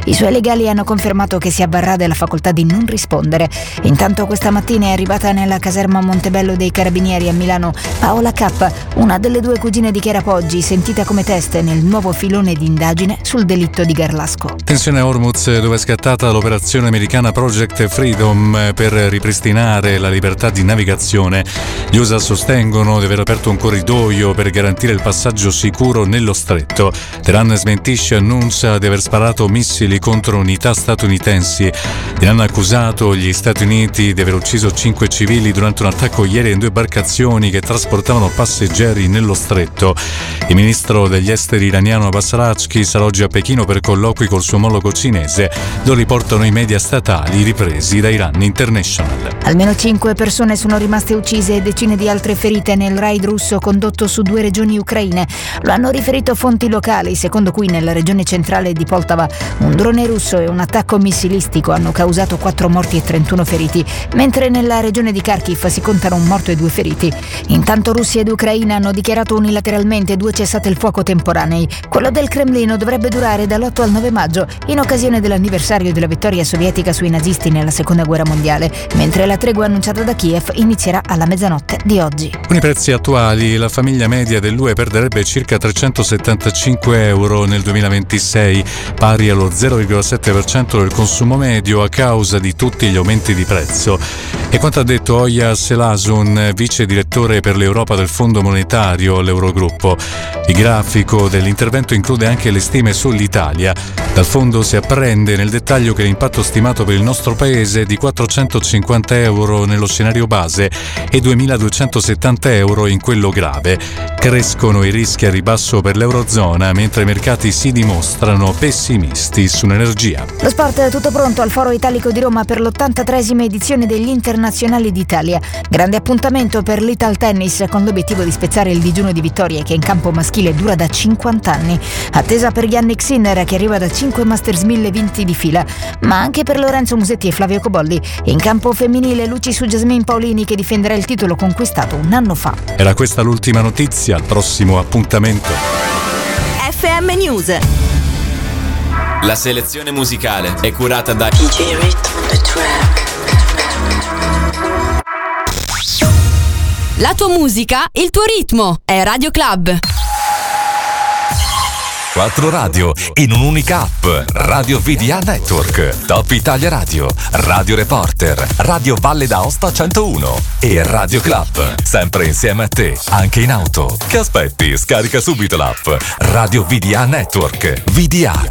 I suoi legali hanno confermato che si avvarrà della facoltà di non rispondere. Intanto questa mattina è arrivata nella caserma Montebello dei Carabinieri a Milano Paola K, una delle due cugine di Chiara Poggi, sentita come teste nel nuovo filone di indagine sul delitto di Garlasco. Tensione a Hormuz, dove è scattata l'operazione americana Project Freedom per ripristinare la libertà di navigazione. Gli USA sostengono di aver aperto un corridoio per garantire il passaggio sicuro nello stretto. Teheran smentisce e annuncia di aver sparato missili contro unità statunitensi. Iran ha accusato gli Stati Uniti di aver ucciso 5 civili durante un attacco ieri in 2 imbarcazioni che trasportavano passeggeri nello stretto. Il ministro degli esteri iraniano Abbas Araghchi sarà oggi a Pechino per colloqui col suo omologo cinese. Lo riportano i media statali ripresi da Iran International. Almeno 5 persone sono rimaste uccise e decine di altre ferite nel raid russo condotto su 2 regioni ucraine. Lo hanno riferito fonti locali, secondo cui nella regione centrale di Poltava un drone russo e un attacco missilistico hanno causato 4 morti e 31 feriti, mentre nella regione di Kharkiv si contano un morto e 2 feriti. Intanto Russia ed Ucraina hanno dichiarato unilateralmente 2 cessate il fuoco temporanei. Quello del Cremlino dovrebbe durare dall'8 al 9 maggio, in occasione dell'anniversario della vittoria sovietica sui nazisti nella Seconda Guerra Mondiale, mentre la tregua annunciata da Kiev inizierà alla mezzanotte di oggi. Con i prezzi attuali, la famiglia media dell'UE perderebbe circa 375 euro nel 2026, pari allo 0,7% del consumo medio a causa di tutti gli aumenti di prezzo. E quanto ha detto Oya Selasun, vice direttore per l'Europa del Fondo Monetario, l'Eurogruppo. Il grafico dell'intervento include anche le stime sull'Italia. Dal fondo si apprende nel dettaglio che l'impatto stimato per il nostro paese è di 450 euro nello scenario base e 2.270 euro in quello grave. Crescono i rischi a ribasso per l'Eurozona, mentre i mercati si dimostrano pessimisti sull'energia. Lo sport è tutto pronto al Foro Italico di Roma per l'83esima edizione degli Internazionali d'Italia. Grande appuntamento per l'Ital Tennis con l'obiettivo di spezzare il digiuno di vittorie che in campo maschile dura da 50 anni. Attesa per Yannick Sinner che arriva da 5 Masters 1000 vinti di fila, ma anche per Lorenzo Musetti e Flavio Cobolli. In campo femminile luci su Jasmine Paolini che difenderà il titolo conquistato un anno fa. Era questa l'ultima notizia, al prossimo appuntamento. FM News. La selezione musicale è curata da DJ Rhythm on the track. La tua musica, il tuo ritmo, è Radio Club. 4 radio in un'unica app. Radio VDA Network, Top Italia Radio, Radio Reporter, Radio Valle d'Aosta 101 e Radio Club. Sempre insieme a te, anche in auto. Che aspetti? Scarica subito l'app. Radio VDA Network. VDA.